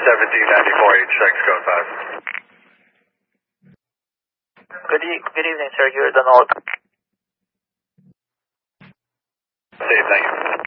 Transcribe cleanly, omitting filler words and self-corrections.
1794 code 5. Good evening, sir. You're the North. Thank you.